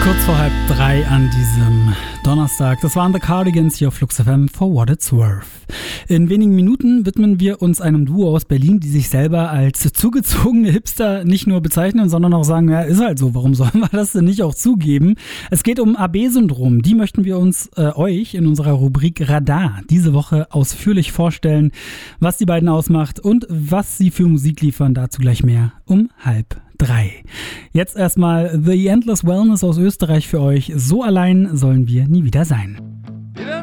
Kurz vor 2:30 an diesem Donnerstag. Das waren The Cardigans hier auf Flux FM for What It's Worth. In wenigen Minuten widmen wir uns einem Duo aus Berlin, die sich selber als zugezogene Hipster nicht nur bezeichnen, sondern auch sagen, ja, ist halt so, warum sollen wir das denn nicht auch zugeben? Es geht um AB-Syndrom. Die möchten wir uns euch in unserer Rubrik Radar diese Woche ausführlich vorstellen, was die beiden ausmacht und was sie für Musik liefern. Dazu gleich mehr um 2:30. Jetzt erstmal The Endless Wellness aus Österreich für euch. So allein sollen wir nie wieder sein.